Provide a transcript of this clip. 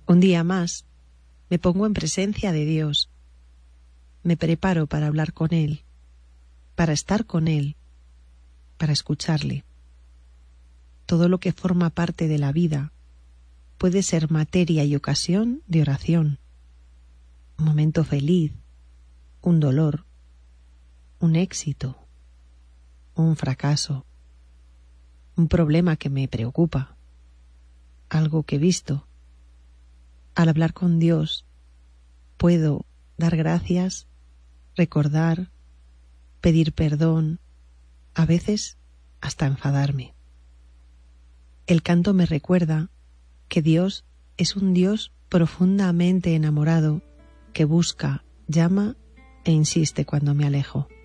Un día más me pongo en presencia de Dios. Me preparo para hablar con Él, para estar con Él, para escucharle. Todo lo que forma parte de la vida puede ser materia y ocasión de oración. Un momento feliz, un dolor, un éxito, un fracaso, un problema que me preocupa, algo que he visto. Al hablar con Dios puedo dar gracias, recordar, pedir perdón, a veces hasta enfadarme. El canto me recuerda que Dios es un Dios profundamente enamorado que busca, llama e insiste cuando me alejo.